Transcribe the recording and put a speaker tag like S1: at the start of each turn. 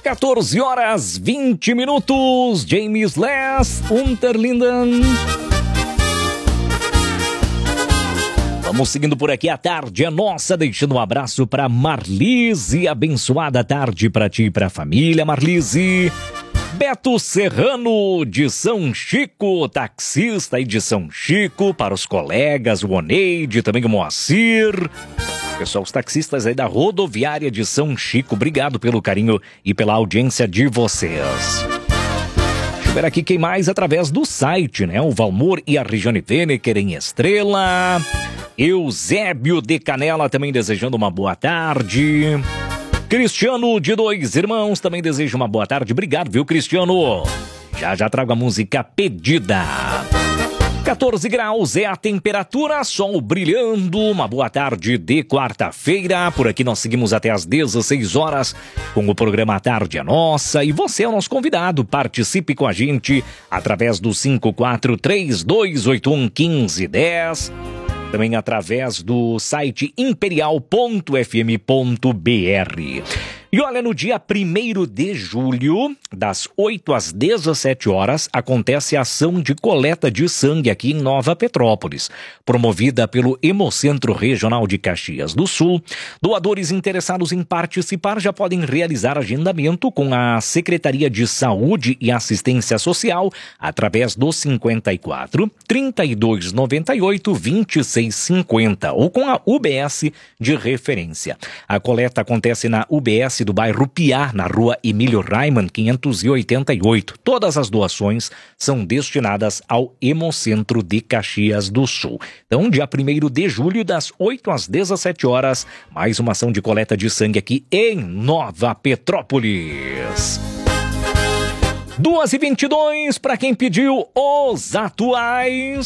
S1: 14 horas 20 minutos. James Les, Unterlinden. Vamos seguindo por aqui, a tarde é nossa, deixando um abraço para Marlise, abençoada tarde para ti e para a família, Marlise. Beto Serrano, de São Chico, taxista aí de São Chico, para os colegas, o Oneide, também o Moacir. Pessoal, os taxistas aí da rodoviária de São Chico, obrigado pelo carinho e pela audiência de vocês. Deixa eu ver aqui quem mais através do site, né? O Valmor e a Regiane Veneker em Estrela. Eusébio de Canela também desejando uma boa tarde. Cristiano de Dois Irmãos também deseja uma boa tarde. Obrigado, viu, Cristiano? Já trago a música pedida. 14 graus é a temperatura, sol brilhando, uma boa tarde de quarta-feira. Por aqui nós seguimos até às 16 horas com o programa A Tarde é Nossa. E você é o nosso convidado, participe com a gente através do 5432811510. Também através do site imperial.fm.br. E olha, no dia 1º de julho, das 8 às 17 horas, acontece a ação de coleta de sangue aqui em Nova Petrópolis, promovida pelo Hemocentro Regional de Caxias do Sul. Doadores interessados em participar já podem realizar agendamento com a Secretaria de Saúde e Assistência Social através do 54 3298 2650 ou com a UBS de referência. A coleta acontece na UBS do bairro Piá, na rua Emílio Raimann, 588. Todas as doações são destinadas ao Hemocentro de Caxias do Sul. Então, dia 1º de julho, das 8 às 17 horas, mais uma ação de coleta de sangue aqui em Nova Petrópolis. 2h22, para quem pediu os atuais.